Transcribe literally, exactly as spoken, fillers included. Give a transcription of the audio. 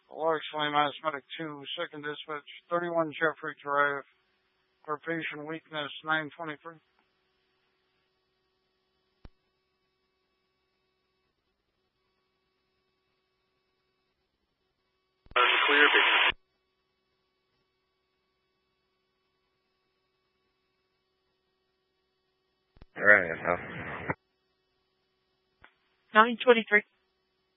Large Flame Mass Medic two, second dispatch, thirty-one Jeffrey Drive, for patient weakness, nine twenty-three. Clear. All right, now. nine twenty-three.